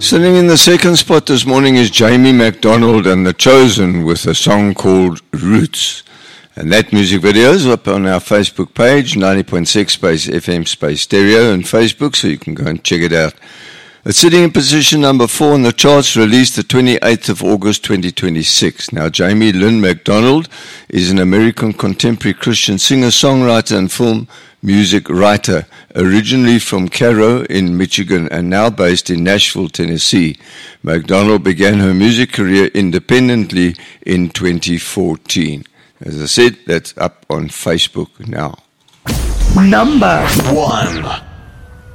Sitting in the second spot this morning is Jamie McDonald and The Chosen with a song called Roots. And that music video is up on our Facebook page, 90.6 space FM space stereo and Facebook, so you can go and check it out. It's sitting in position number 4 on the charts, released the 28th of August 2026. Now, Jamie Lynn McDonald is an American contemporary Christian singer, songwriter, and film music writer, originally from Cairo in Michigan and now based in Nashville, Tennessee. McDonald began her music career independently in 2014. As I said, that's up on Facebook now. Number 1.